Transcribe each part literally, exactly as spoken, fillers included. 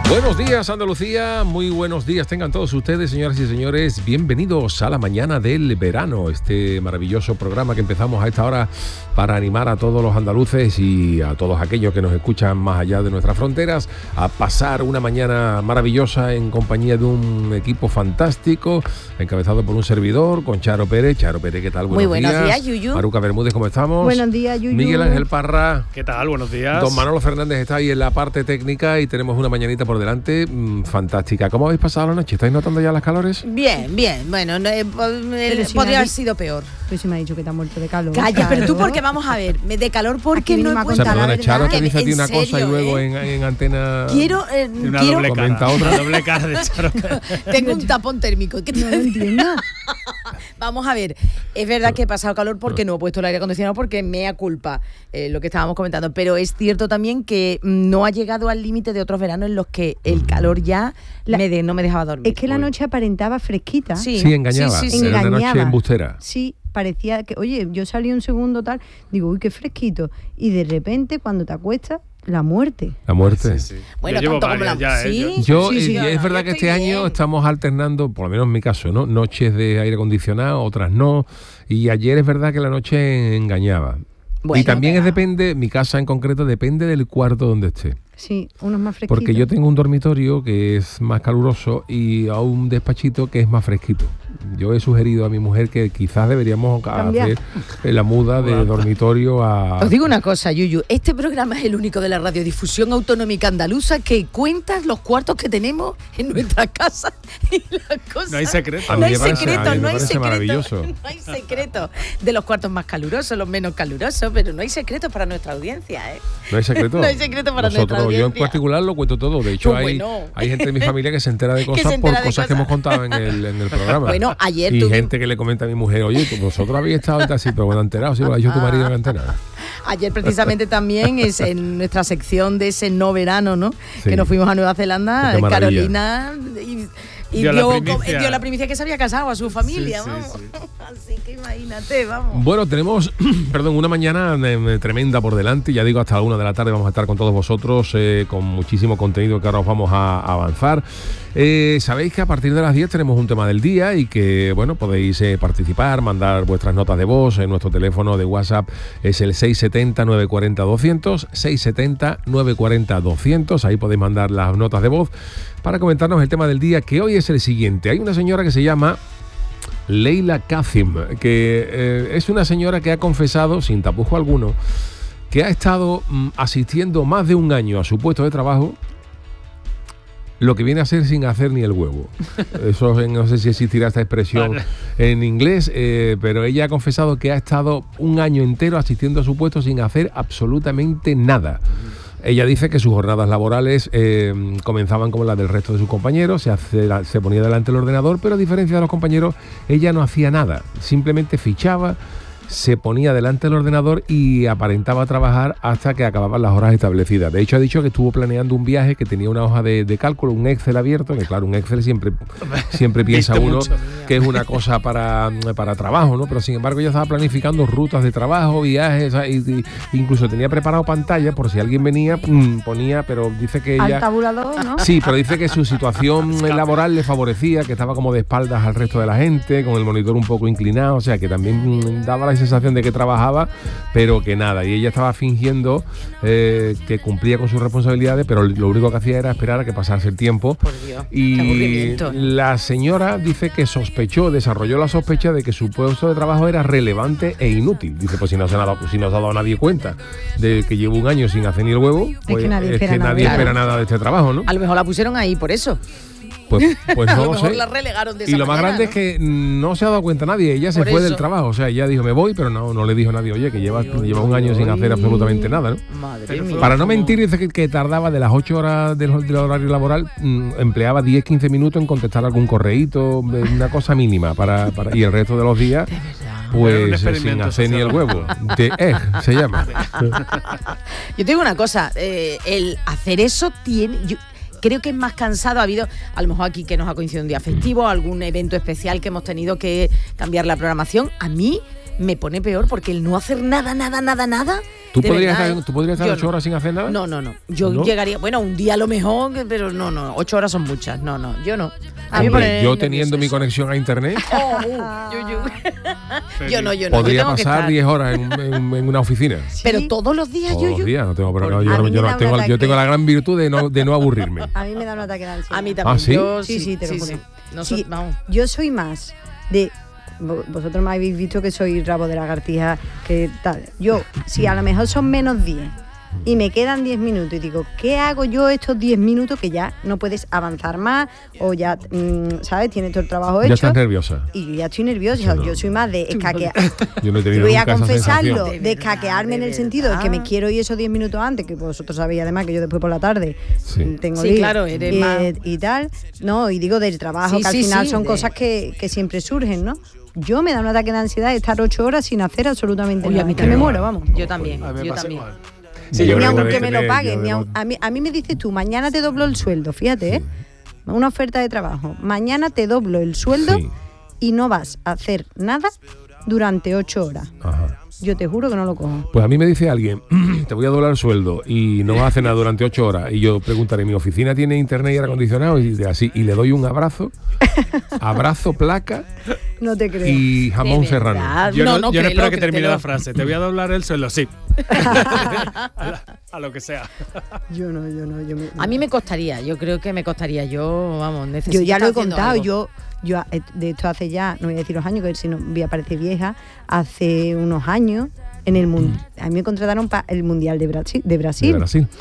Buenos días, Andalucía, muy buenos días tengan todos ustedes, señoras y señores, bienvenidos a la mañana del verano, este maravilloso programa que empezamos a esta hora para animar a todos los andaluces y a todos aquellos que nos escuchan más allá de nuestras fronteras a pasar una mañana maravillosa en compañía de un equipo fantástico, encabezado por un servidor, con Charo Pérez. Charo Pérez, ¿qué tal? Buenos, muy buenos días, días Yuyu. Maruca Bermúdez, ¿cómo estamos? Buenos días, Yuyu. Miguel Ángel Parra. ¿Qué tal? Buenos días. Don Manolo Fernández está ahí en la parte técnica y tenemos una mañanita por delante mmm, fantástica. ¿Cómo habéis pasado la noche? ¿Estáis notando ya las calores? Bien, bien. Bueno, no, eh, eh, si podría me haber di- sido peor. Pues si me ha dicho que te has muerto de calor. Calla, pero tú Claro. porque vamos a ver, me- de calor porque Aquí no venimos he a O sea, puesto la perdona, verdad. Charo te que- dice a ti en una cosa y serio, luego ¿eh? en, en antena... Quiero, eh, Y una quiero doble cara. Comenta otra. Una doble cara de Charo. tengo un tapón térmico. ¿Qué te No lo entiendo. Vamos a ver, es verdad que he pasado calor porque no he puesto el aire acondicionado porque mea culpa, eh, lo que estábamos comentando, pero es cierto también que mm, no ha llegado al límite de otros veranos en los que el calor ya La- me de- no me dejaba dormir. Es que la noche aparentaba fresquita. Sí, Sí, engañaba. sí, sí, sí. Era una noche Engañaba. embustera. Sí, parecía que, oye, yo salí un segundo tal, digo, uy, qué fresquito. Y de repente, cuando te acuestas, la muerte. La muerte. Sí, sí. Bueno, Yo llevo tanto como varias la- ya, ¿eh? ¿sí? Yo, Sí, sí, y no, es no, verdad yo que este estoy año bien. estamos alternando, por lo menos en mi caso, ¿no? Noches de aire acondicionado, otras no. Y ayer es verdad que la noche engañaba. Bueno, y también es pero- depende, mi casa en concreto, depende del cuarto donde esté. Sí, unos más fresquitos. Porque yo tengo un dormitorio que es más caluroso y a un despachito que es más fresquito. Yo he sugerido a mi mujer que quizás deberíamos Cambiar. hacer la muda de dormitorio a... Os digo una cosa, Yuyu, este programa es el único de la radiodifusión autonómica andaluza que cuenta los cuartos que tenemos en nuestra casa y las cosas. No hay secreto. A mí No hay me parece- a secreto, mí me no hay parece secreto. maravilloso. No hay secreto de los cuartos más calurosos, los menos calurosos, pero no hay secreto para nuestra audiencia, ¿eh? No hay secreto. No hay secreto para Nosotros, nuestra yo en audiencia. particular lo cuento todo. De hecho, Pues hay, bueno. hay gente de mi familia que se entera de Que cosas se por entera de cosas que cosas. hemos contado en el, en el programa. Bueno, ayer Y tuvimos- gente que le comenta a mi mujer, oye, tú- vosotros habéis estado en tal sitio, pero bueno, enterado, sí, lo ha dicho tu marido en antena. Ayer precisamente también es en nuestra sección de ese no verano, ¿no? Sí. Que nos fuimos a Nueva Zelanda, Qué maravilla. Carolina y, y Dio dio, la com- primicia. dio la primicia que se había casado a su familia, Sí, sí, vamos. sí. Así que imagínate, vamos. Bueno, tenemos, perdón, una mañana eh, tremenda por delante. Ya digo, hasta la una de la tarde vamos a estar con todos vosotros eh, con muchísimo contenido que ahora os vamos a, a avanzar. Eh, Sabéis que a partir de las diez tenemos un tema del día y que, bueno, podéis eh, participar, mandar vuestras notas de voz. En nuestro teléfono de WhatsApp es el seis siete cero, nueve cuatro cero, doscientos, seis siete cero, nueve cuatro cero, doscientos. Ahí podéis mandar las notas de voz para comentarnos el tema del día, que hoy es el siguiente. Hay una señora que se llama Leila Kazim, que eh, es una señora que ha confesado, sin tapujo alguno, que ha estado mm, asistiendo más de un año a su puesto de trabajo, lo que viene a ser sin hacer ni el huevo. Eso no sé si existirá esta expresión en inglés, eh, pero ella ha confesado que ha estado un año entero asistiendo a su puesto sin hacer absolutamente nada. Ella dice que sus jornadas laborales eh, comenzaban como las del resto de sus compañeros, se, hace, se ponía delante del ordenador, pero a diferencia de los compañeros, ella no hacía nada, simplemente fichaba, se ponía delante del ordenador y aparentaba trabajar hasta que acababan las horas establecidas. De hecho, ha dicho que estuvo planeando un viaje, que tenía una hoja de, de cálculo, un Excel abierto, que claro, un Excel siempre, siempre piensa Viste uno mucho. que es una cosa para, para trabajo, ¿no? Pero sin embargo ella estaba planificando rutas de trabajo, viajes, y, y incluso tenía preparado pantalla por si alguien venía, pum, ponía, pero dice que Al ella... tabulador, ¿no? Sí, pero dice que su situación laboral le favorecía, que estaba como de espaldas al resto de la gente, con el monitor un poco inclinado, o sea, que también mm, daba la sensación de que trabajaba, pero que nada. Y ella estaba fingiendo eh, que cumplía con sus responsabilidades, pero lo único que hacía era esperar a que pasase el tiempo. Por Dios, qué Y aburrimiento. la señora dice que sospechó, desarrolló la sospecha de que su puesto de trabajo era relevante e inútil. Dice, pues si no se ha dado, si no se ha dado nadie cuenta de que llevo un año sin hacer ni el huevo, pues que nadie es espera que nada. nadie Claro. espera nada de este trabajo, ¿no? A lo mejor la pusieron ahí por eso. Pues, pues A no lo lo mejor sé. la relegaron de Y esa lo más manera, grande ¿no? es que no se ha dado cuenta nadie. Ella se Por fue eso. del trabajo. O sea, ella dijo, me voy, pero no, no le dijo a nadie, oye, que lleva, lleva un año sin hacer absolutamente nada, ¿no? Madre Pero mía. Para no cómo- mentir, dice que, que tardaba de las ocho horas del, del horario laboral, mm, empleaba diez quince minutos en contestar algún correíto, una cosa mínima, para, para y el resto de los días, De verdad. Era un pues sin experimento hacer ni el social. huevo. De egg se llama. Yo te digo una cosa, eh, el hacer eso tiene... Yo, creo que es más cansado. Ha habido, a lo mejor aquí que nos ha coincidido un día festivo, algún evento especial que hemos tenido que cambiar la programación. A mí me pone peor porque el no hacer nada, nada, nada, nada. ¿Tú de podrías, verdad, estar, ¿eh? ¿Tú podrías estar Yo ocho no. horas sin hacer nada? No, no, no. Yo ¿No? llegaría, bueno, un día a lo mejor, pero no, no. Ocho horas son muchas. No, no, yo no. A mí me Hombre, pone yo nervioso teniendo mi eso. conexión a internet, Oh, uh, yo, yo. yo no, yo no. podría yo tengo que pasar estar. diez horas en, un- en- en una oficina. Pero todos los días Todos yo, los yo. días, no tengo problema. A Yo, no- mí me yo no da un tengo, yo ataque. tengo la gran virtud de no, de no aburrirme. A mí me da un ataque de ansiedad. A mí también. ¿Ah, sí? Yo, Sí, sí, te lo juro. Nosotros, Sí, vamos. yo soy más de... vo- Vosotros me habéis visto que soy rabo de lagartija, que tal. Yo, si a lo mejor son menos diez y me quedan diez minutos y digo, ¿qué hago yo estos diez minutos que ya no puedes avanzar más o ya, mm, ¿sabes? Tienes todo el trabajo Ya hecho. estás nerviosa. Y yo ya estoy nerviosa. no. Yo soy más de escaquear. Yo no he tenido Voy a nunca esa confesarlo, sensación. de De escaquearme en verdad, el de sentido de que me verdad. quiero ir esos diez minutos antes, que vosotros sabéis además que yo después por la tarde Sí. mm, tengo Sí, lío, claro, eres y, más- y tal. No, y digo del trabajo, Sí, que al sí, final sí, son de- cosas que, que siempre surgen, ¿no? Yo me da un ataque de ansiedad de estar ocho horas sin hacer absolutamente Uy, nada. a mí que me también. muero, vamos. Yo también, A mí me yo pasa también. igual. Sí, Ni yo creo que aunque debe me lo tener- paguen, yo ni debo- aun- a, mí, a mí me dices tú, mañana te doblo el sueldo, fíjate, ¿eh? Una oferta de trabajo. Mañana te doblo el sueldo Sí. y no vas a hacer nada durante ocho horas. Ajá. Yo te juro que no lo cojo. Pues a mí me dice alguien, te voy a doblar el sueldo y no vas a hacer nada durante ocho horas. Y yo preguntaré, ¿mi oficina tiene internet y aire acondicionado? Y dice así, y le doy un abrazo, abrazo, placa No te creo. y jamón De serrano. verdad. Yo no, no, no, yo no créelo, espero que termine créelo. la frase. Te voy a doblar el sueldo, sí. a, a lo que sea. Yo no, yo no. Yo me- A mí me costaría, yo creo que me costaría. Yo, vamos, necesito Yo ya lo he estar haciendo contado, algo. yo, yo eh, de esto hace ya, no voy a decir los años, que si no voy a parecer vieja, hace unos años, en el mun- a mí me contrataron para el Mundial de Brasil, de Brasil, De Brasil.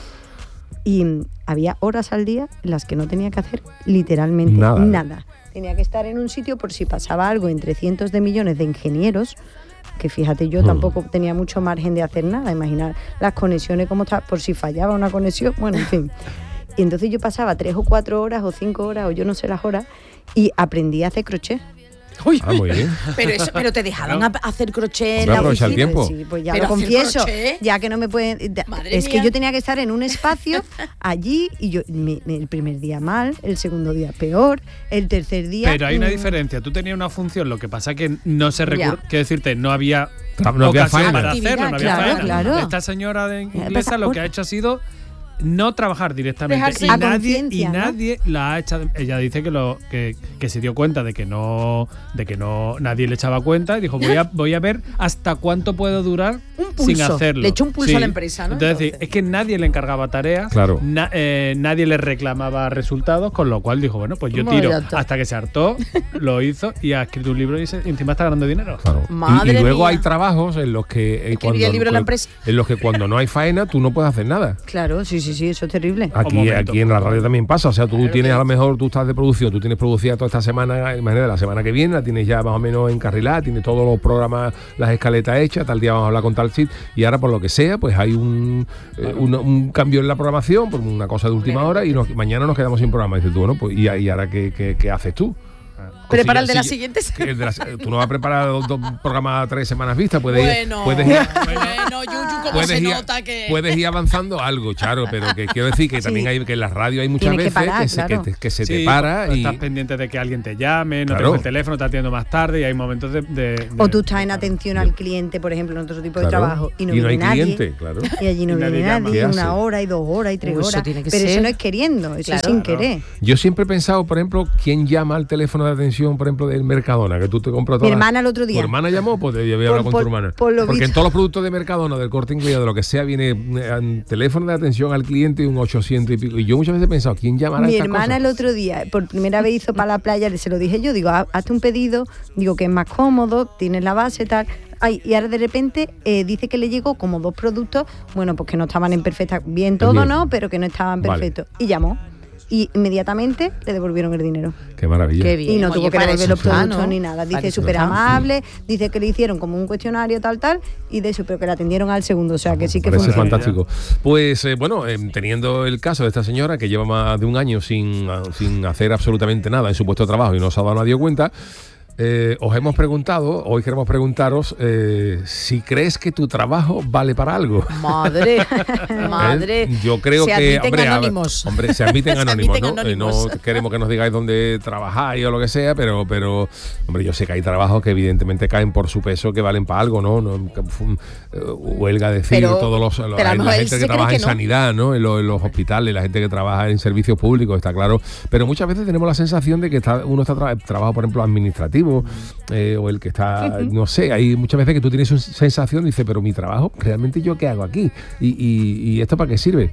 y mm, había horas al día en las que no tenía que hacer literalmente Nada. nada. Tenía que estar en un sitio por si pasaba algo entre cientos de millones de ingenieros, que fíjate, yo Hmm. tampoco tenía mucho margen de hacer nada, imaginar las conexiones como está, por si fallaba una conexión, bueno, en fin. Y entonces yo pasaba tres o cuatro horas o cinco horas o yo no sé las horas y aprendí a hacer crochet. Uy, Ah, muy bien. pero, eso, pero te dejaban a- hacer crochet en Hombre, la aprovecha el oficina. tiempo. Sí, pues ya Pero lo hacer confieso, crochet. ya que no me pueden... da- Madre es mía. que yo tenía que estar en un espacio allí y yo me- me- el primer día mal, el segundo día peor, el tercer día... Pero hay una mm, diferencia. Tú tenías una función, lo que pasa que no se recurre. Ya. Quiero decirte, no había, No había ocasión faena. para hacerlo, no había Claro, faena. claro. Esta señora de inglesa pasa- lo que ha hecho ha sido no trabajar directamente Dejarse y a nadie y conciencia, ¿no? nadie la ha echado. Ella dice que lo que, que se dio cuenta de que no de que no nadie le echaba cuenta y dijo voy a voy a ver hasta cuánto puedo durar Un sin pulso. hacerlo. Le echó un pulso a la empresa, ¿no? Entonces, Entonces. es que nadie le encargaba tareas, Claro. na- eh, nadie le reclamaba resultados, con lo cual dijo bueno pues yo Bueno, tiro ya está. hasta que se hartó, lo hizo y ha escrito un libro y, se- y encima está ganando dinero. Claro. Y- y, Madre luego mía. hay trabajos en los que, eh, Escribía el libro en la empresa. en los que cuando no hay faena tú no puedes hacer nada. Claro, sí, sí, sí, eso es terrible. Aquí, momento. aquí en la radio también pasa, o sea, tú Claro tienes que a lo es. mejor, tú estás de producción, tú tienes producida toda esta semana, imagínate, la semana que viene la tienes ya más o menos encarrilada, tienes todos los programas, las escaletas hechas, tal día vamos a hablar con tal sitio, y ahora por lo que sea, pues hay un, eh, un, un cambio en la programación, por una cosa de última hora, y nos- mañana nos quedamos sin programa. Y dices tú, bueno, pues, ¿y, y ahora qué, qué, qué haces tú? Prepara Si- el de si- las siguientes. que el de las- tú no vas a preparar dos, dos programas a tres semanas vistas, puedes Bueno, ir, puedes ir, bueno, Yuyu, como puedes se ir, nota que... puedes ir avanzando algo, Charo, pero que quiero decir que también hay que en la radio hay muchas Tienes que veces que, parar, se, claro. que te, que se te Sí, para o y estás pendiente de que alguien te llame, no Claro. te coge el teléfono, te atiendo más tarde y hay momentos de. de- de- O tú estás en de- atención al cliente, por ejemplo, en otro tipo de Claro. trabajo, y no, Y no viene hay nadie. cliente, claro. Y allí no Y viene nadie llama. nadie, ¿Qué una hace? hora y dos horas y tres Uy, eso horas. tiene que Pero eso ser. no es queriendo, eso es Claro. sin querer. Yo siempre he pensado, por ejemplo, quién llama al teléfono de atención, por ejemplo, del Mercadona, que tú te compras Mi todas las- hermana el otro día. ¿Tu hermana llamó? Pues yo voy a Por- hablar con por- tu hermana. por lo Porque en visto. todos los productos de Mercadona, del Corte Inglés, de lo que sea, viene eh, teléfono de atención al cliente y un ochocientos y pico. Y yo muchas veces he pensado, ¿quién llamará a Mi estas hermana cosas? el otro día, por primera vez hizo para la playa, se lo dije yo, digo, "Ha- hazte un pedido, digo que es más cómodo, tienes la base, tal. Ay, y ahora de repente eh, dice que le llegó como dos productos, bueno, pues que no estaban en perfecta, bien todo, Bien. ¿no? Pero que no estaban Vale. perfectos. Y llamó. Y inmediatamente le devolvieron el dinero. Qué maravilla. Qué bien. Y no Oye, tuvo que para devolver eso los está, productos ¿no? ni nada. Para Dice eso súper está. amable, dice que le hicieron como un cuestionario tal, tal, y de eso, pero que la atendieron al segundo. O sea, que sí que Parece funciona. fantástico. Pues eh, bueno, eh, teniendo el caso de esta señora que lleva más de un año sin, ah, sin hacer absolutamente nada en su puesto de trabajo y no se ha dado nadie cuenta, Eh, os hemos preguntado, hoy queremos preguntaros eh, si crees que tu trabajo vale para algo. Madre, madre. ¿Eh? Yo creo se que admiten hombre, anónimos. A, hombre, se admiten Se anónimos, admiten ¿no? anónimos. Eh, no queremos que nos digáis dónde trabajáis o lo que sea, pero, pero hombre, yo sé que hay trabajos que evidentemente caen por su peso, que valen para algo, ¿no? no que, um, huelga decir pero, todos los, los la, la gente que trabaja en no. sanidad, ¿no? En los, en los hospitales, la gente que trabaja en servicios públicos, está claro. Pero muchas veces tenemos la sensación de que está, uno está tra- trabajo, por ejemplo, administrativo. Eh, o el que está, uh-huh. no sé, hay muchas veces que tú tienes una sensación y dices, pero mi trabajo, ¿realmente yo qué hago aquí? ¿Y, y, y esto para qué sirve?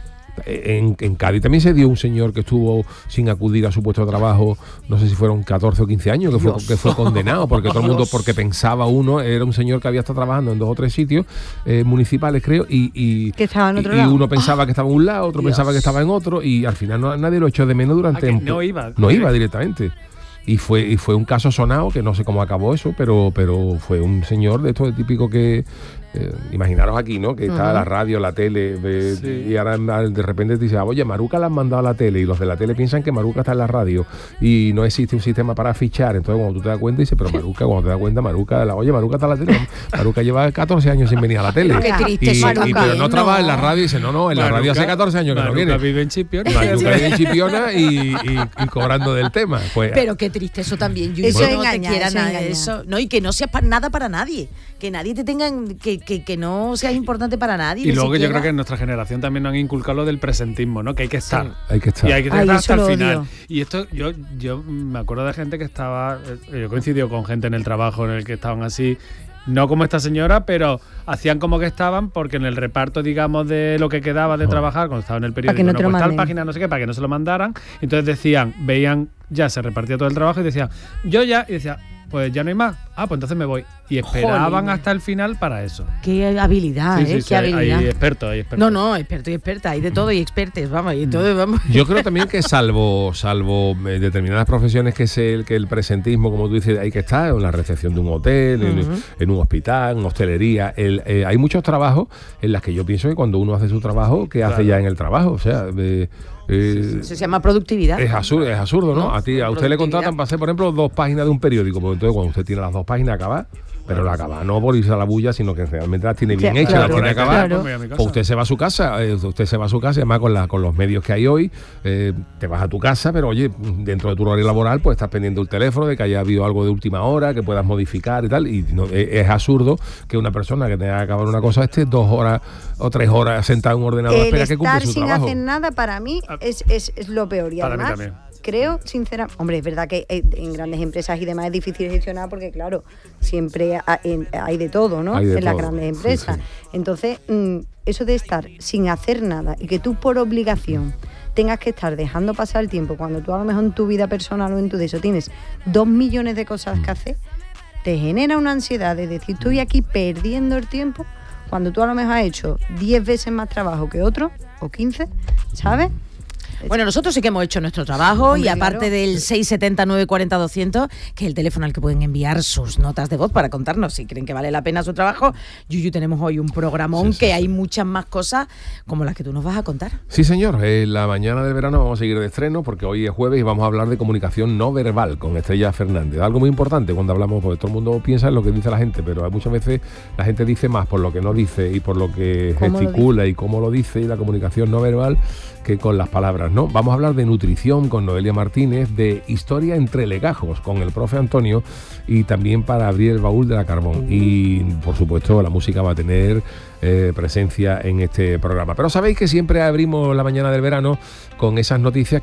En, en Cádiz también se dio un señor que estuvo sin acudir a su puesto de trabajo, no sé si fueron catorce o quince años, que fue, que fue condenado, porque todo el mundo, porque pensaba uno, era un señor que había estado trabajando en dos o tres sitios eh, municipales, creo, y, y, que estaba en otro y, lado. y uno pensaba que estaba en un lado, otro Dios. pensaba que estaba en otro, y al final no, nadie lo echó de menos durante... Ah, que un, no iba. No iba directamente. Y fue y fue un caso sonado, que no sé cómo acabó eso, pero pero fue un señor de estos típico que... Eh, imaginaros aquí, ¿no? Que está uh-huh. la radio, la tele, eh, sí. y ahora de repente te dice, ah, oye, Maruca la han mandado a la tele, y los de la tele piensan que Maruca está en la radio y no existe un sistema para fichar. Entonces cuando tú te das cuenta, dices, pero Maruca, cuando te das cuenta, Maruca, la, oye, Maruca está en la tele. Maruca lleva catorce años sin venir a la tele. Qué triste, y, Maruca, y, pero no no. trabaja en la radio, y dice, no, no, en la Maruca, radio hace catorce años que Maruca no viene. Maruca vive en Chipiona. Maruca vive en Chipiona y, y, y cobrando del tema. Pues, pero qué triste eso también, Yuyu, eso que engaña, no te quiera eso nada engaña. eso, no, y que no seas para nada para nadie, que nadie te tengan, que, que, que no seas importante para nadie. Y luego siquiera. que yo creo que en nuestra generación también nos han inculcado lo del presentismo, ¿no? Que hay que estar. Sí. Hay que estar. Y hay que Ay, estar hasta el final. Odio. Y esto, yo, yo me acuerdo de gente que estaba, yo coincidió con gente en el trabajo en el que estaban así, no como esta señora, pero hacían como que estaban, porque en el reparto, digamos, de lo que quedaba de trabajar, cuando estaba en el periódico, no no, te lo pues tal manden. página, no sé qué, para que no se lo mandaran. Entonces decían, veían, ya se repartía todo el trabajo y decían, yo ya, y decía, pues ya no hay más. Ah, pues entonces me voy. Y esperaban Jolín. hasta el final para eso. Qué habilidad, Sí, ¿eh? sí, Qué sí, hay, habilidad. hay expertos, hay expertos. No, no, experto y experta, hay de todo y expertes, vamos, y todo, vamos. Yo creo también que salvo salvo eh, determinadas profesiones que es el que el presentismo, como tú dices, hay que estar en la recepción de un hotel, en, Uh-huh. en un hospital, en hostelería. El, eh, hay muchos trabajos en los que yo pienso que cuando uno hace su trabajo, ¿qué hace Claro. ya en el trabajo? O sea, eh, eh, Eso se llama productividad. es absurdo, es absurdo, ¿no? ¿No? A ti, a usted le contratan para hacer, por ejemplo, dos páginas de un periódico, porque entonces cuando usted tiene las dos páginas acabadas, pero la acaba no por irse a la bulla, sino que realmente las tiene bien Sí, hechas, claro, las tiene claro. acabadas. Claro. Pues, Pues usted se va a su casa, eh, usted se va a su casa, y además con, la, con los medios que hay hoy, eh, te vas a tu casa, pero oye, dentro de tu horario laboral, pues estás pendiente del teléfono, de que haya habido algo de última hora, que puedas modificar y tal, y no, es, es absurdo que una persona que tenga que acabar una cosa esté dos horas o tres horas sentada en un ordenador El espera que cumpla estar su sin trabajo. hacer nada para mí es, es, es lo peor. Y Para mí además, también. creo, sinceramente, hombre, es verdad que eh, en grandes empresas y demás es difícil gestionar porque, claro, siempre ha- en- hay de todo, ¿no? Hay de en las todo, grandes sí, empresas. sí. Entonces, mm, eso de estar sin hacer nada y que tú por obligación tengas que estar dejando pasar el tiempo cuando tú a lo mejor en tu vida personal o en tu de eso tienes dos millones de cosas que hacer, te genera una ansiedad de decir, estoy aquí perdiendo el tiempo cuando tú a lo mejor has hecho diez veces más trabajo que otro, o quince, ¿sabes? Bueno, nosotros sí que hemos hecho nuestro trabajo. Hombre, y aparte claro. del seis setenta, nueve cuarenta, doscientos, que es el teléfono al que pueden enviar sus notas de voz para contarnos si creen que vale la pena su trabajo. Yuyu, tenemos hoy un programón Sí, sí, que sí. hay muchas más cosas como las que tú nos vas a contar. Sí, señor. En la mañana del verano vamos a seguir de estreno porque hoy es jueves y vamos a hablar de comunicación no verbal con Estrella Fernández. Algo muy importante cuando hablamos, porque todo el mundo piensa en lo que dice la gente, pero hay muchas veces la gente dice más por lo que no dice y por lo que ¿Cómo lo gesticula y cómo lo dice, y la comunicación no verbal, que con las palabras, ¿no? Vamos a hablar de nutrición con Noelia Martínez, de historia entre legajos con el profe Antonio, y también para abrir el baúl de la Carbón. Y por supuesto la música va a tener eh, presencia en este programa. Pero sabéis que siempre abrimos la mañana del verano con esas noticias